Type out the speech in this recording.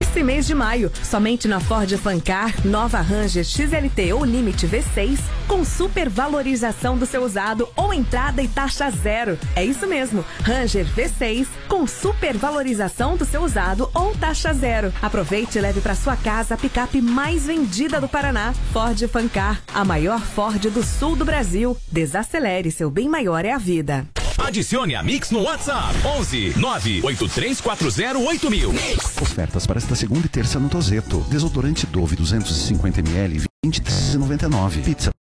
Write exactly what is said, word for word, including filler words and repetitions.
Nesse mês de maio, somente na Ford Fancar, nova Ranger X L T ou Limite V seis, com supervalorização do seu usado ou entrada e taxa zero. É isso mesmo, Ranger V seis com supervalorização do seu usado ou taxa zero. Aproveite e leve para sua casa a picape mais vendida do Paraná, Ford Fancar, a maior Ford do sul do Brasil. Desacelere, seu bem maior é a vida. Adicione a Mix no WhatsApp onze nove oito três quatro zero oito mil. Ofertas para esta segunda e terça no Tozeto. Desodorante Dove duzentos e cinquenta mililitros, vinte e três reais e noventa e nove. Pizza